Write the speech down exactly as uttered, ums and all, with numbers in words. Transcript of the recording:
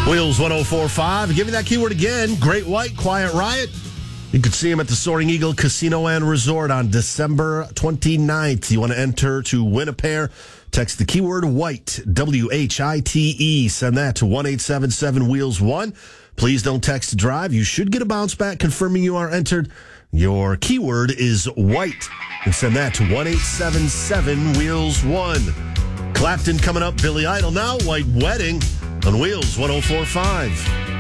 Wheels one oh four point five. Give me that keyword again. Great White, Quiet Riot. You could see him at the Soaring Eagle Casino and Resort on December twenty-ninth. You want to enter to win a pair? Text the keyword white, W H I T E. Send that to one eight seven seven wheels one. Please don't text drive. You should get a bounce back confirming you are entered. Your keyword is white. And send that to one eight seven seven wheels one. Clapton coming up, Billy Idol now, White Wedding on Wheels one oh four point five.